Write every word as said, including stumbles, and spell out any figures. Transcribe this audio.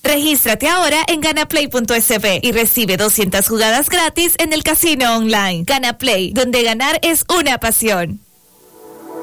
Regístrate ahora en ganaplay punto es be y recibe doscientas jugadas gratis en el casino online. Ganaplay, donde ganar es una pasión.